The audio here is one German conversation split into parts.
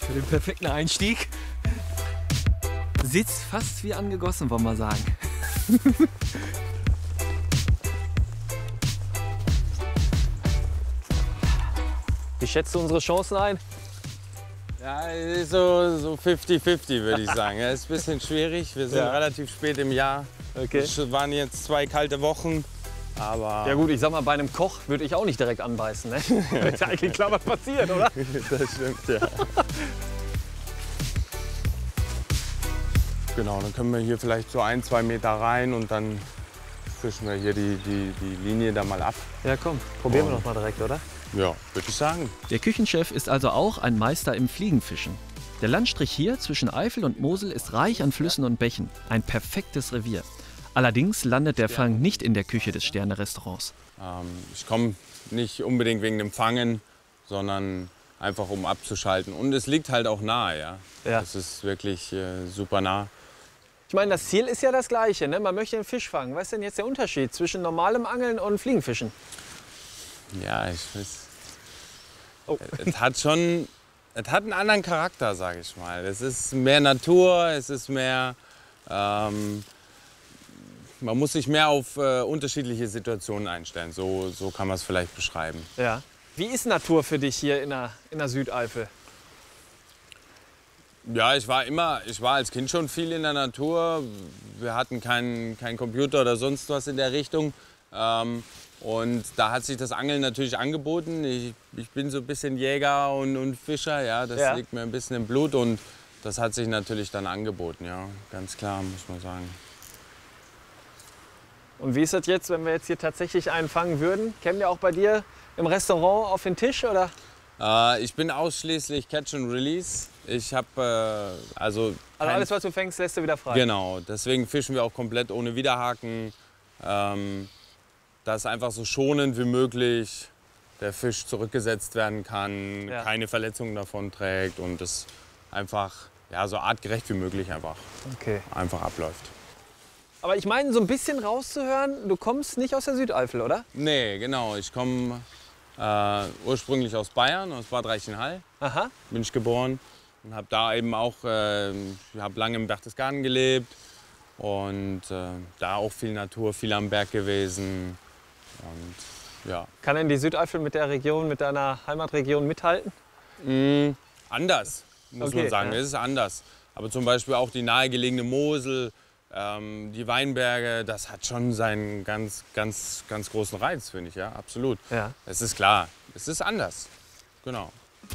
für den perfekten Einstieg. Sitzt fast wie angegossen, wollen wir sagen. Wie schätzt du unsere Chancen ein? Ja, es ist so 50-50, würde ich sagen. Es ist ein bisschen schwierig. Wir sind relativ spät im Jahr. Okay. Es waren jetzt 2 kalte Wochen. Aber Ja gut, ich sag mal, bei einem Koch würde ich auch nicht direkt anbeißen. Ne? Ist ja eigentlich klar, was passiert, oder? das stimmt, ja. Genau, dann können wir hier vielleicht so 1-2 Meter rein und dann fischen wir hier die Linie da mal ab. Ja komm, probieren wir doch mal direkt, oder? Ja, würde ich sagen. Der Küchenchef ist also auch ein Meister im Fliegenfischen. Der Landstrich hier zwischen Eifel und Mosel ist reich an Flüssen und Bächen. Ein perfektes Revier. Allerdings landet der Fang nicht in der Küche des Sterne-Restaurants. Ich komme nicht unbedingt wegen dem Fangen, sondern einfach um abzuschalten. Und es liegt halt auch nahe, ja. Ja. Es ist wirklich super nah. Ich meine, das Ziel ist ja das gleiche, ne? Man möchte den Fisch fangen. Was ist denn jetzt der Unterschied zwischen normalem Angeln und Fliegenfischen? Ja, ich weiß. Oh. Es hat einen anderen Charakter, sage ich mal. Es ist mehr Natur, es ist mehr, man muss sich mehr auf unterschiedliche Situationen einstellen. So kann man es vielleicht beschreiben. Ja. Wie ist Natur für dich hier in der Südeifel? Ja, ich war als Kind schon viel in der Natur. Wir hatten keinen Computer oder sonst was in der Richtung. Und da hat sich das Angeln natürlich angeboten. Ich bin so ein bisschen Jäger und Fischer, ja, das liegt mir ein bisschen im Blut und das hat sich natürlich dann angeboten, ja, ganz klar, muss man sagen. Und wie ist das jetzt, wenn wir jetzt hier tatsächlich einen fangen würden? Kämen wir auch bei dir im Restaurant auf den Tisch, oder? Ich bin ausschließlich Catch and Release. Ich habe Also alles, was du fängst, lässt du wieder frei? Genau, deswegen fischen wir auch komplett ohne Widerhaken. Dass einfach so schonend wie möglich der Fisch zurückgesetzt werden kann, keine Verletzungen davon trägt und es einfach so artgerecht wie möglich einfach abläuft. Aber ich meine, so ein bisschen rauszuhören, du kommst nicht aus der Südeifel, oder? Nee, genau. Ich komme ursprünglich aus Bayern, aus Bad Reichenhall. Aha. Bin ich geboren und habe da eben auch lange im Berchtesgaden gelebt und da auch viel Natur, viel am Berg gewesen. Und, ja. Kann denn die Südeifel mit der Region, mit deiner Heimatregion mithalten? Anders, muss man sagen. Es ist anders. Aber zum Beispiel auch die nahegelegene Mosel, die Weinberge, das hat schon seinen ganz großen Reiz, finde ich, ja, absolut. Ja. Es ist klar, es ist anders, genau.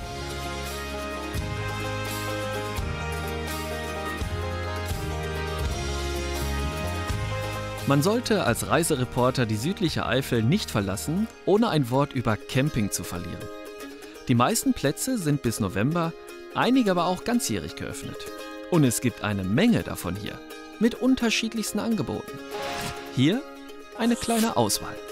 Man sollte als Reisereporter die südliche Eifel nicht verlassen, ohne ein Wort über Camping zu verlieren. Die meisten Plätze sind bis November, einige aber auch ganzjährig geöffnet. Und es gibt eine Menge davon hier, mit unterschiedlichsten Angeboten. Hier eine kleine Auswahl.